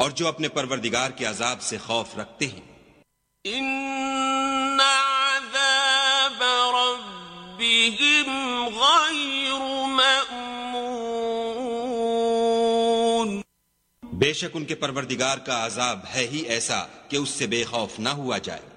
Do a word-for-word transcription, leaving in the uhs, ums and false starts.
और जो अपने परवरदिगार के अजाब से खौफ रखते हैं। इन्ना अज़ाब रब्बिहिम गैरु मअमून, बेशक उनके परवरदिगार का अजाब है ही ऐसा कि उससे बेखौफ न हुआ जाए।